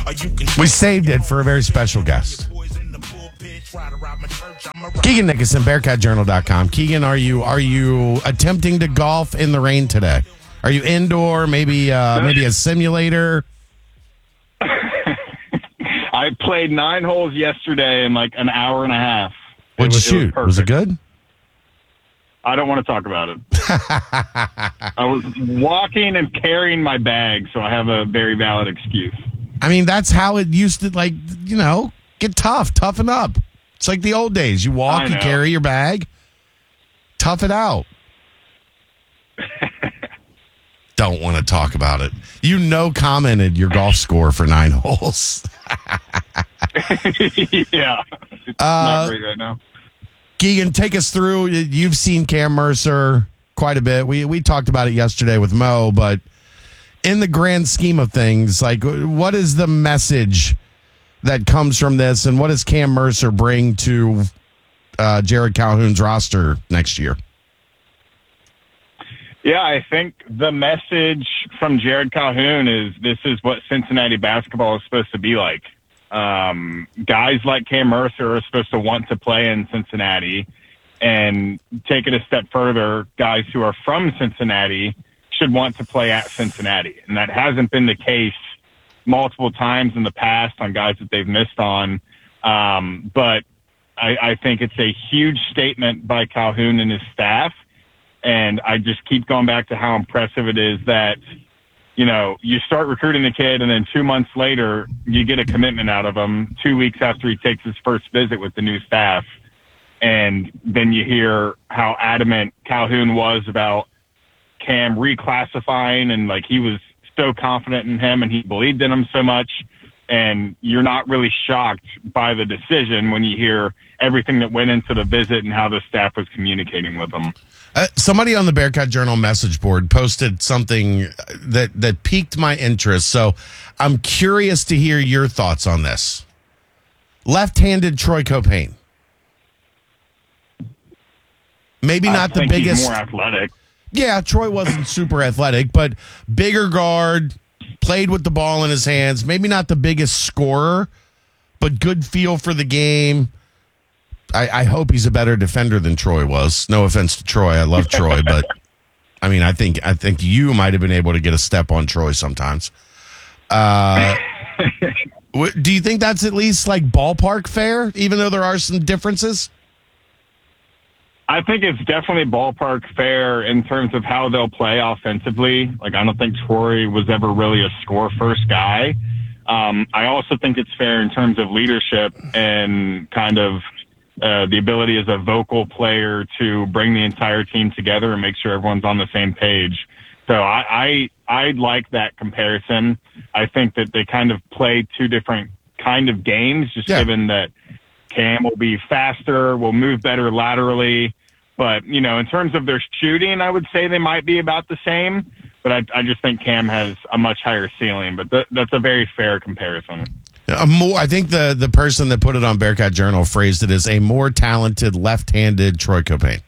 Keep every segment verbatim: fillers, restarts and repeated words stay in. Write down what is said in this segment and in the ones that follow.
We saved it for a very special guest. Keegan Nickerson, Bearcat Journal dot com. Keegan, are you are you attempting to golf in the rain today? Are you indoor? Maybe uh, maybe a simulator? I played nine holes yesterday in like an hour and a half. What'd you was, shoot? It was, was it good? I don't want to talk about it. I was walking and carrying my bag, so I have a very valid excuse. I mean, that's how it used to, like, you know, get tough, toughen up. It's like the old days. You walk, you carry your bag, tough it out. Don't want to talk about it. You know, commented your golf score for nine holes. Yeah. It's uh, not great right now. Keegan, take us through. You've seen Cam Mercer quite a bit. We we talked about it yesterday with Mo, but in the grand scheme of things, like, what is the message that comes from this, and what does Cam Mercer bring to uh, Jared Calhoun's roster next year? Yeah, I think the message from Jared Calhoun is this is what Cincinnati basketball is supposed to be like. Um, guys like Cam Mercer are supposed to want to play in Cincinnati, and take it a step further, guys who are from Cincinnati should want to play at Cincinnati. And that hasn't been the case multiple times in the past on guys that they've missed on. Um, but I, I think it's a huge statement by Calhoun and his staff. And I just keep going back to how impressive it is that, you know, you start recruiting the kid, and then two months later, you get a commitment out of him two weeks after he takes his first visit with the new staff. And then you hear how adamant Calhoun was about Cam reclassifying, and like he was so confident in him and he believed in him so much. And you're not really shocked by the decision when you hear everything that went into the visit and how the staff was communicating with him. Uh, somebody on the Bearcat Journal message board posted something that, that piqued my interest. So I'm curious to hear your thoughts on this. Left-handed Troy Copain. Maybe not I the biggest. He's more athletic. Yeah, Troy wasn't super athletic, but bigger guard, played with the ball in his hands. Maybe not the biggest scorer, but good feel for the game. I, I hope he's a better defender than Troy was. No offense to Troy. I love Troy, but I mean, I think I think you might have been able to get a step on Troy sometimes. Uh, do you think that's at least like ballpark fair, even though there are some differences? I think it's definitely ballpark fair in terms of how they'll play offensively. Like, I don't think Troy was ever really a score-first guy. Um, I also think it's fair in terms of leadership and kind of uh, the ability as a vocal player to bring the entire team together and make sure everyone's on the same page. So I, I, I like that comparison. I think that they kind of play two different kind of games, just yeah. given that Cam will be faster, will move better laterally. But, you know, in terms of their shooting, I would say they might be about the same. But I, I just think Cam has a much higher ceiling. But th- that's a very fair comparison. A more, I think the, the person that put it on Bearcat Journal phrased it as a more talented left-handed Troy Copain.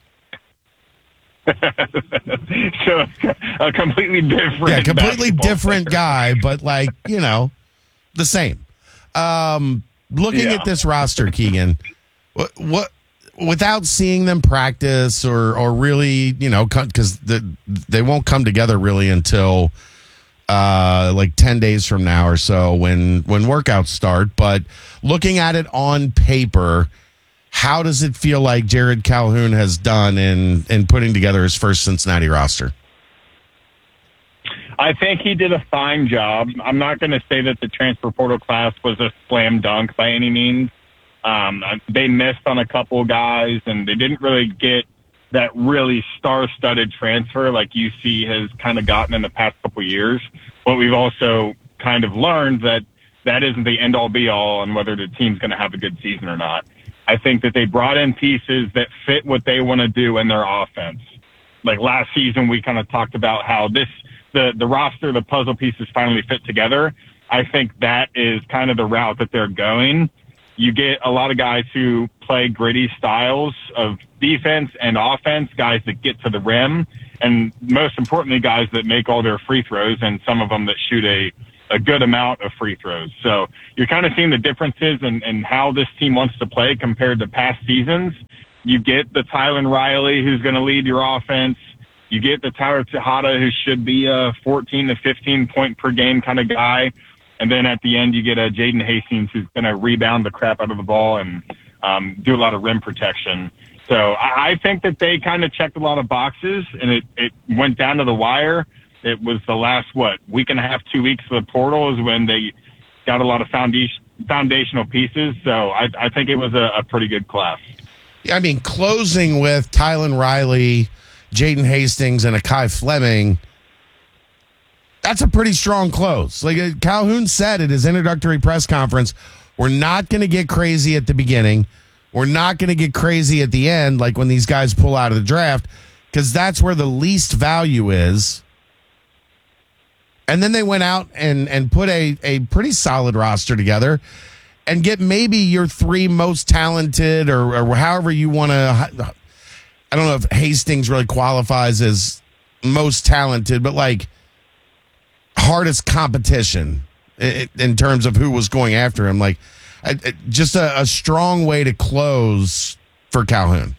So a completely different Yeah, completely different player. guy, but, like, you know, the same. Um, looking yeah. at this roster, Keegan, what, what without seeing them practice or or really, you know, because the, they won't come together really until uh, like ten days from now or so when when workouts start. But looking at it on paper, how does it feel like Jared Calhoun has done in in putting together his first Cincinnati roster? I think he did a fine job. I'm not going to say that the transfer portal class was a slam dunk by any means. Um, they missed on a couple of guys, and they didn't really get that really star-studded transfer like U C has kind of gotten in the past couple of years. But we've also kind of learned that that isn't the end-all, be-all on whether the team's going to have a good season or not. I think that they brought in pieces that fit what they want to do in their offense. Like last season, we kind of talked about how this the, the roster, the puzzle pieces finally fit together. I think that is kind of the route that they're going. You get a lot of guys who play gritty styles of defense and offense, guys that get to the rim, and most importantly, guys that make all their free throws, and some of them that shoot a, a good amount of free throws. So you're kind of seeing the differences in, in how this team wants to play compared to past seasons. You get the Tylen Riley, who's going to lead your offense. You get the Tyler Tejada, who should be a fourteen to fifteen point per game kind of guy. And then at the end, you get a Jaden Hastings, who's going to rebound the crap out of the ball and um, do a lot of rim protection. So I, I think that they kind of checked a lot of boxes, and it, it went down to the wire. It was the last, what, week and a half, two weeks of the portal is when they got a lot of foundation, foundational pieces. So I, I think it was a, a pretty good class. I mean, closing with Tylen Riley, Jaden Hastings, and Akai Fleming, that's a pretty strong close. Like uh, Calhoun said at his introductory press conference, we're not going to get crazy at the beginning. We're not going to get crazy at the end, like when these guys pull out of the draft, because that's where the least value is. And then they went out and, and put a, a pretty solid roster together and get maybe your three most talented or, or however you want to. I don't know if Hastings really qualifies as most talented, but like hardest competition in, in terms of who was going after him. Like I, just a, a strong way to close for Calhoun.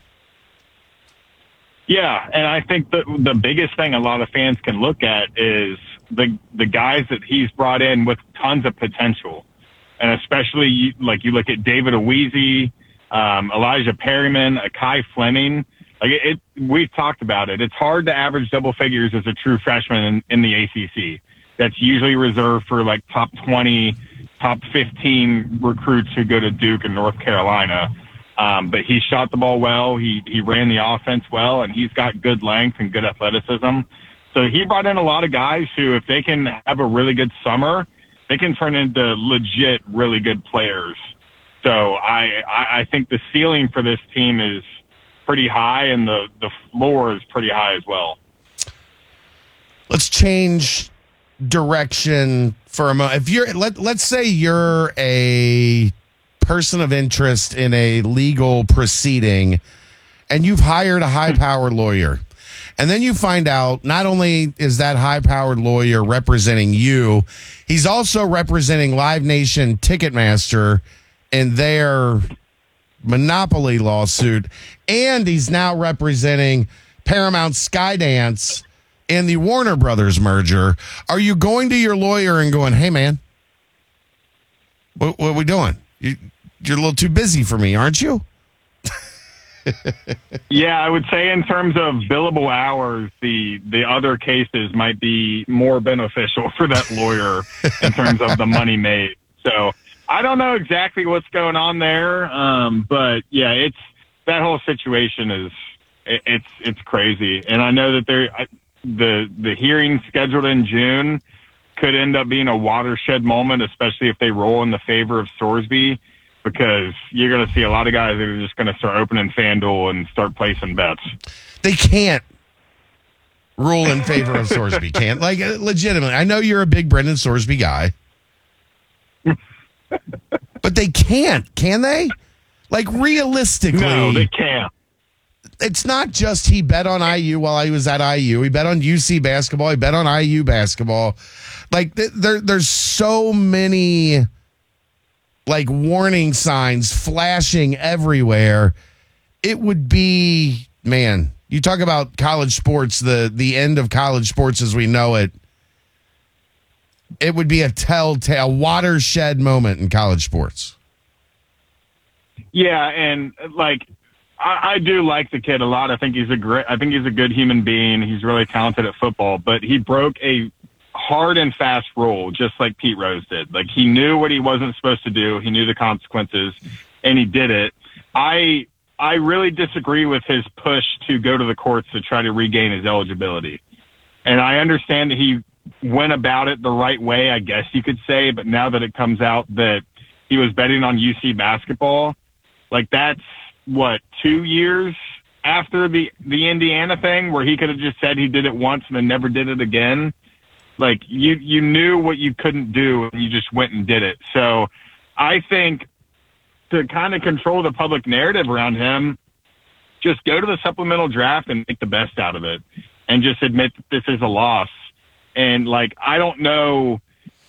Yeah, and I think the the biggest thing a lot of fans can look at is the the guys that he's brought in with tons of potential. And especially, you, like, you look at David Aweezy, um, Elijah Perryman, Akai Fleming. Like, it, it, we've talked about it. It's hard to average double figures as a true freshman in, in the A C C. That's usually reserved for, like, top twenty, top fifteen recruits who go to Duke and North Carolina. Um, but he shot the ball well. He he ran the offense well, and he's got good length and good athleticism. So he brought in a lot of guys who, if they can have a really good summer, they can turn into legit, really good players. So I, I, I think the ceiling for this team is pretty high, and the, the floor is pretty high as well. Let's change direction for a moment. If you're, let, let's say you're a person of interest in a legal proceeding, and you've hired a high-powered lawyer. And then you find out not only is that high-powered lawyer representing you, he's also representing Live Nation Ticketmaster in their monopoly lawsuit, and he's now representing Paramount Skydance in the Warner Brothers merger. Are you going to your lawyer and going, hey, man, what, what are we doing? You, you're a little too busy for me, aren't you? Yeah, I would say in terms of billable hours, the the other cases might be more beneficial for that lawyer in terms of the money made. So I don't know exactly what's going on there, um, but yeah, it's that whole situation is it, it's it's crazy, and I know that there the the hearing scheduled in June could end up being a watershed moment, especially if they roll in the favor of Sorsby. Because you're going to see a lot of guys that are just going to start opening FanDuel and start placing bets. They can't rule in favor of Sorsby. Can't. Like, legitimately. I know you're a big Brendan Sorsby guy. But they can't, can they? Like, realistically. No, they can't. It's not just he bet on I U while I was at I U. He bet on U C basketball. He bet on I U basketball. Like, there, there's so many... like warning signs flashing everywhere. It would be, man, you talk about college sports, the the end of college sports as we know it. It would be a telltale watershed moment in college sports. Yeah, and like I, I do like the kid a lot. I think he's a great I think he's a good human being. He's really talented at football, but he broke a hard and fast rule, just like Pete Rose did. Like, he knew what he wasn't supposed to do. He knew the consequences, and he did it. I I really disagree with his push to go to the courts to try to regain his eligibility. And I understand that he went about it the right way, I guess you could say, but now that it comes out that he was betting on U C basketball, like, that's, what, two years after the, the Indiana thing, where he could have just said he did it once and then never did it again. Like, you, you knew what you couldn't do, and you just went and did it. So I think to kind of control the public narrative around him, just go to the supplemental draft and make the best out of it and just admit that this is a loss. And, like, I don't know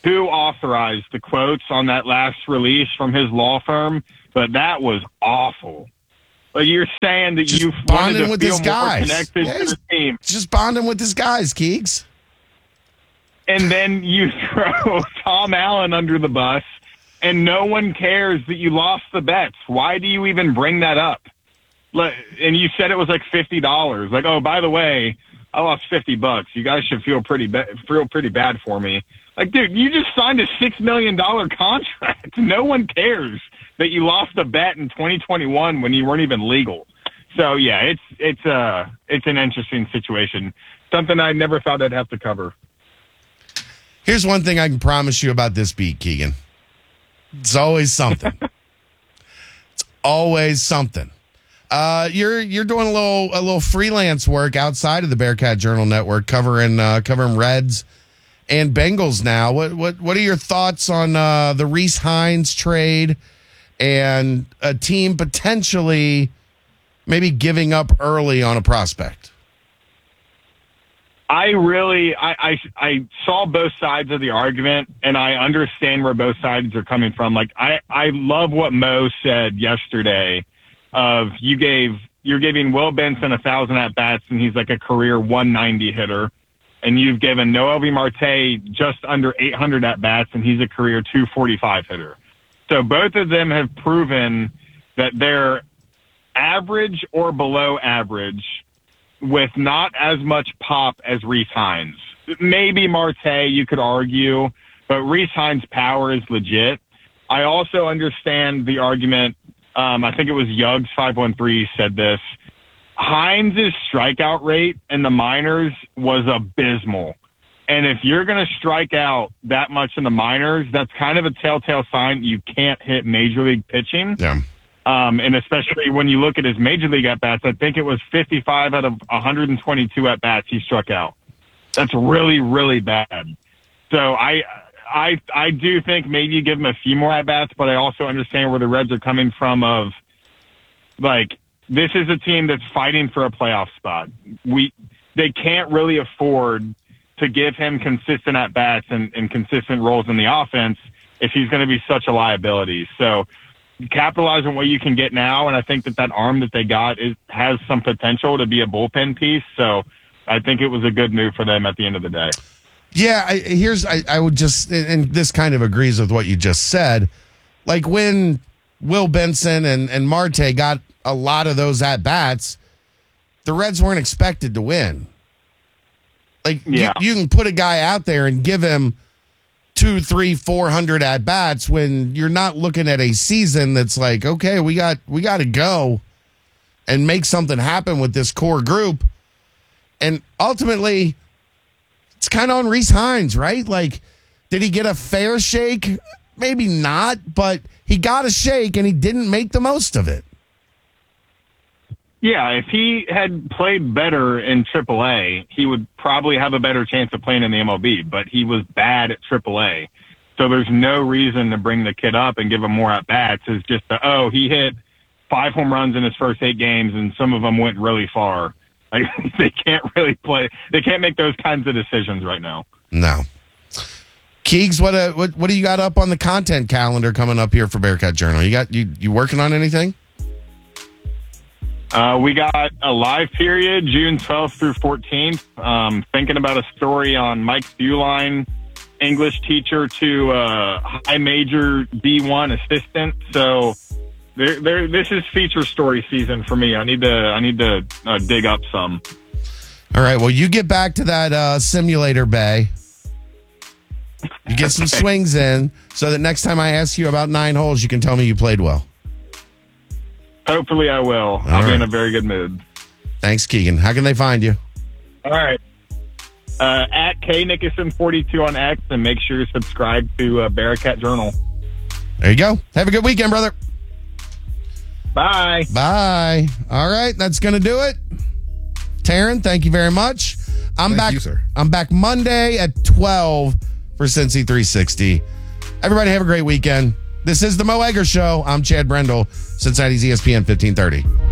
who authorized the quotes on that last release from his law firm, but that was awful. Like, you're saying that Just you wanted bonding to with feel his more guys. connected Yeah, to he's- the team. Just bonding with his guys, Keegs. And then you throw Tom Allen under the bus, and no one cares that you lost the bets. Why do you even bring that up? Like, and you said it was like fifty dollars. Like, oh, by the way, I lost fifty bucks. You guys should feel pretty ba- feel pretty bad for me. Like, dude, you just signed a six million dollar contract. No one cares that you lost a bet in twenty twenty-one when you weren't even legal. So yeah, it's it's uh it's an interesting situation. Something I never thought I'd have to cover. Here's one thing I can promise you about this beat, Keegan. It's always something. It's always something. Uh, you're you're doing a little a little freelance work outside of the Bearcat Journal Network, covering uh, covering Reds and Bengals now. What what what are your thoughts on uh, the Reese Hines trade and a team potentially maybe giving up early on a prospect? I really, I, I, I saw both sides of the argument, and I understand where both sides are coming from. Like, I, I love what Mo said yesterday of you gave, you're giving Will Benson a thousand at bats, and he's like a career one ninety hitter. And you've given Noelvi Marte just under eight hundred at bats, and he's a career two forty-five hitter. So both of them have proven that they're average or below average with not as much pop as Reese Hines. Maybe Marte, you could argue, but Reese Hines' power is legit. I also understand the argument. Um, I think it was Yugs five one three said this. Hines' strikeout rate in the minors was abysmal. And if you're going to strike out that much in the minors, that's kind of a telltale sign you can't hit major league pitching. Yeah. Um, and especially when you look at his major league at-bats, I think it was fifty-five out of one hundred twenty-two at-bats he struck out. That's really, really bad. So I, I, I do think maybe you give him a few more at-bats, but I also understand where the Reds are coming from of, like, this is a team that's fighting for a playoff spot. We, they can't really afford to give him consistent at-bats and, and consistent roles in the offense if he's going to be such a liability. So capitalize on what you can get now, and I think that that arm that they got is, has some potential to be a bullpen piece. So I think it was a good move for them at the end of the day. Yeah, I, here's I, I would just, and this kind of agrees with what you just said. Like when Will Benson and, and Marte got a lot of those at-bats, the Reds weren't expected to win. Like, yeah. you, you can put a guy out there and give him two, three, four hundred at bats when you're not looking at a season that's like, okay, we got we got to go and make something happen with this core group. And ultimately, it's kind of on Reese Hines, right? Like, did he get a fair shake? Maybe not, but he got a shake and he didn't make the most of it. Yeah, if he had played better in triple A, he would probably have a better chance of playing in the M L B, but he was bad at triple A. So there's no reason to bring the kid up and give him more at-bats. It's just, the, oh, he hit five home runs in his first eight games, and some of them went really far. Like, they can't really play. They can't make those kinds of decisions right now. No. Keegs, what, uh, what what do you got up on the content calendar coming up here for Bearcat Journal? You got you you working on anything? Uh, we got a live period, June twelfth through fourteenth. Um, thinking about a story on Mike Buline, English teacher to uh, high major D one assistant. So there, there, this is feature story season for me. I need to, I need to uh, dig up some. All right. Well, you get back to that uh, simulator bay. You get some swings in so that next time I ask you about nine holes, you can tell me you played well. Hopefully I will. All I'll right. be in a very good mood. Thanks, Keegan. How can they find you? All right. Uh, at K Nickerson forty-two on X, and make sure you subscribe to uh, Bearcat Journal. There you go. Have a good weekend, brother. Bye. Bye. All right. That's going to do it. Taryn, thank you very much. I'm Thank back. you, sir. I'm back Monday at twelve for Cincy three sixty. Everybody have a great weekend. This is the Mo Egger Show. I'm Chad Brendel, Cincinnati's E S P N fifteen thirty.